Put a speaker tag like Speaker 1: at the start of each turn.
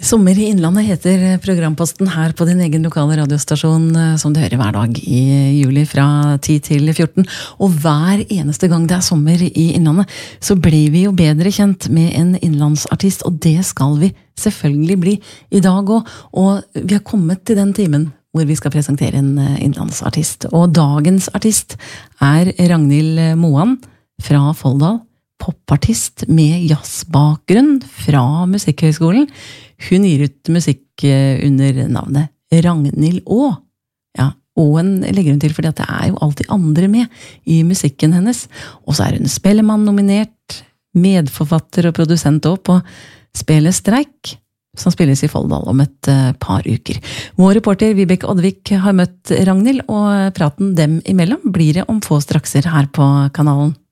Speaker 1: Sommer i Innlandet heter programposten her på din egen lokale radiostasjon, som du hører hver dag i juli fra 10 til 14. Og hver eneste gang det er sommer i Innlandet, så blir vi jo bedre kjent med en innlandsartist, og det skal vi selvfølgelig bli i dag også. Og vi har kommet til den timen hvor vi skal presentere en innlandsartist. Og dagens artist er Ragnhild Moan fra Folldal, popartist med jazzbakgrunn fra Musikkhøgskolen. Hun gir ut musikk under navnet Ragnhild Aa. Ja, Aaen legger hun til, fordi at det er jo alltid andre med i musikken hennes. Og så er hun Spellemann nominert, medforfatter og produsent også på Spillet Streik, som spilles i Folldal om et par uker. Vår reporter Vibeke Oddvik har møtt Ragnhild, og praten dem imellom blir det om få strakser her på kanalen.